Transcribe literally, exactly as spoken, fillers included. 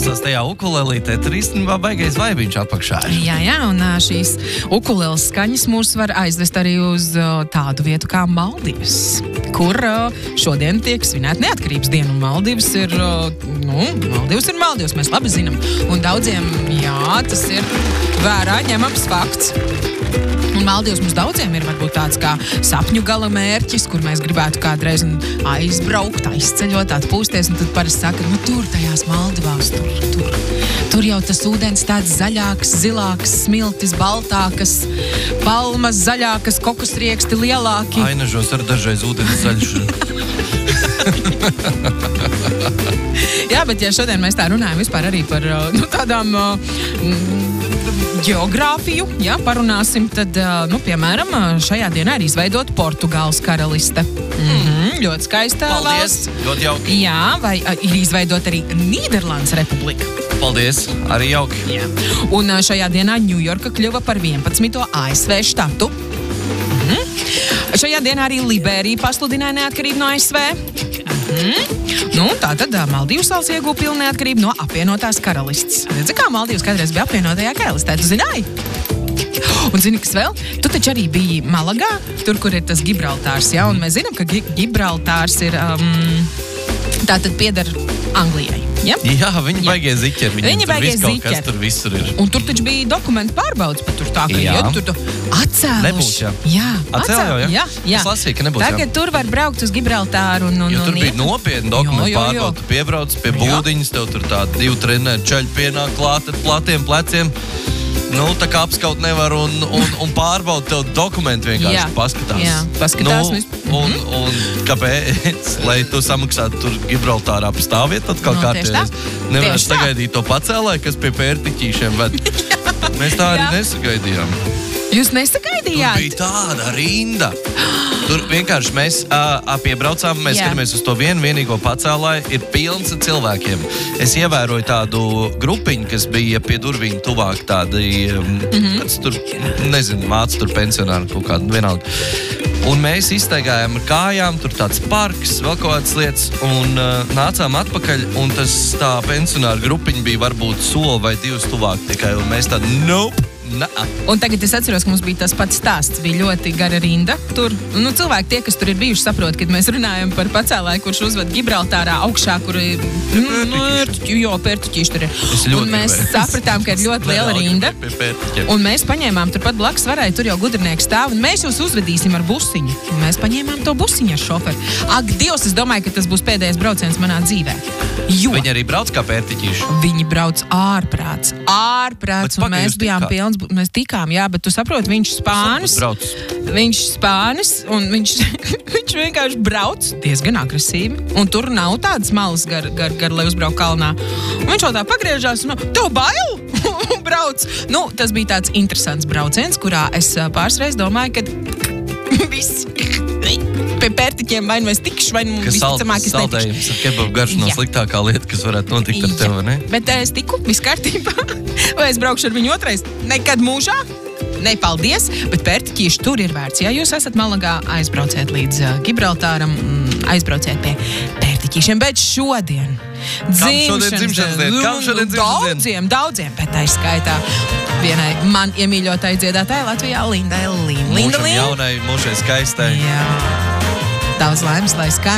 Klausās tajā ukulelītē, tur īstenībā baigais vaibiņš apakšā. Jā, jā, un šīs ukuleles skaņas mūs var aizvest arī uz tādu vietu kā Maldivas, kur šodien tiek svinēt neatkarības dienu. Maldivas ir, nu, Maldivas ir Maldivas, mēs labi zinām. Un daudziem, jā, tas ir vērā ņemams fakts. Un Maldivas mums daudziem ir varbūt tāds kā sapņu gala mērķis, kur mēs gribētu kādreiz aizbraukt, aizceļot, atpūsties, un tad parasti saka, nu tur tajās Maldivās, tur, tur. Tur jau tas ūdens tāds zaļāks, zilāks, smiltis, baltākas, palmas zaļākas, kokosrieksti lielāki. Ainažos ar dažreiz ūdens zaļš. Jā, bet ja šodien mēs tā runājam vispār arī par nu, tādām mm, geogrāfiju, ja, parunāsim, tad, nu, piemēram, šajā dienā ir izveidota Portugāles karaliste. Mm-hmm, ļoti skaista valsts. Paldies, ļoti jauki. Jā, vai ir izveidota arī Nīderlandes republika. Paldies, arī jauki. Jā. Un šajā dienā Ņujorka kļuva par vienpadsmito A S V štatu. Mm-hmm. Šajā dienā arī Liberija pasludināja neatkarību no A S V. Mm-hmm. Nu, tātad Maldīvu salas ieguva pilnu neatkarību no apvienotās karalistes. Redzi, kā Maldīvas kādreiz bija apvienotajā karalistē, tu zināji? Un zini, kas vēl? Tu taču arī biji Malagā, tur, kur ir tas Gibraltārs, ja? Un mēs zinām, ka Gibraltārs ir, um, tātad pieder Anglijai. Ja? Jā, viņi baigie ziķeri. Viņi baigie ziķeri. Kas tur visur ir. Un tur taču bija dokumentu pārbaudas, bet tur tā, ka jā. Ja, tur tu atcēluši. Nebūs, jā. Jā, atcēl jau, jā? jā, jā. Es lasīju, ka nebūs, Tagad jā. tur var braukt uz Gibraltāru un... un jo tur un bija nopietni dokumentu pārbauda. Tu piebrauc pie būdiņas, tev tur tādi divi treneri čaļi pienāk klāt ar platiem pleciem. Nu, tā kā apskaut nevar un, un, un pārbaud tev dokumentu vienkārši jā. Paskatās. Jā, paskatās. Nu, un, un kāpēc, lai tu samaksātu tur Gibraltārā pa stāvvietu, tad kaut no, kārtējies. Nevarētu sagaidīt to pacēlāju, kas pie pērtiķīšiem ved. Mēs tā arī nesagaidījām. Jūs nesagaidījāt? Tur bija tāda rinda. Tur vienkārši mēs uh, piebraucām, mēs jā. Skatāmies uz to vienu vienīgo pacēlāju, ir pilns ar cilvēkiem. Es ievēroju tādu grupiņu, kas bija pie durvīm tuvāk tādi, mm-hmm. kāds tur, nezinu, māc tur pensionāri kaut kādu vienalga. Un mēs iztaigājām ar kājām, tur tāds parks, vēl kaut kādas lietas, un uh, nācām atpakaļ, un tas tā pensionāra grupiņa bija varbūt soli vai divas tuvāk tikai, un mēs tādi, nope. Nā. Un tagad es atceros, ka mums bija tas pats stāsts. Bija ļoti gara rinda tur. Nu, cilvēki tie, kas tur ir bijuši, saprot, kad mēs runājam par pacēlāju, kurš uzved Gibraltārā augšā, kur ir pērtiķi, jo pērtiķīši tur ir. Un mēs gribēju. Sapratām, ka ir ļoti liela rinda. Un mēs paņēmām turpat blakus varēja, tur jau gudrnieks stāv, un mēs jūs uzvedīsim ar busiņu. Un mēs paņēmām to busiņu ar šoferi. Ak, Dievs, es domāju, ka tas būs pēdējais brauciens manā dzīvē. Jo viņi arī brauc kā pērtiķīši? Viņi brauc ārprāts. Ārprāts, un mēs bijām pilns. Mēs tikām, jā, bet tu saproti, viņš spānis, viņš spānis, un viņš, viņš vienkārši brauc diezgan agresīvi, un tur nav tādas malas gar, gar, gar lai uzbrauk kalnā. Un viņš jau tā pagriežās, un tev bail? Un brauc. Nu, tas bija tāds interesants brauciens, kurā es pāris reiz domāju, ka viss pie pērtiķiem vai nu es tikšu, vai nu visticamāk es netikšu. Saldējums ar kebabu garšu nav sliktākā lieta, kas varētu notikt ar tevi, ne? Bet es tiku, viss kārtībā. Vai es braukšu ar viņu otrais? Nekad mūžā? Ne, paldies, bet pērtiķīši tur ir vērts. Ja jūs esat Malagā, aizbrauciet līdz uh, Gibraltāram, aizbrauciet pie pērtiķīšiem. Bet šodien dzimšanas diena? Kam šodien dzimšanas diena? Daudziem, daudziem, bet tā skaitā vienai man iemīļotai dziedātāji Latvijā Lindai Līn. Linda Mūžam Līn. jaunai, mūžai skaistai. Jā. Daudz laimes, lai skan.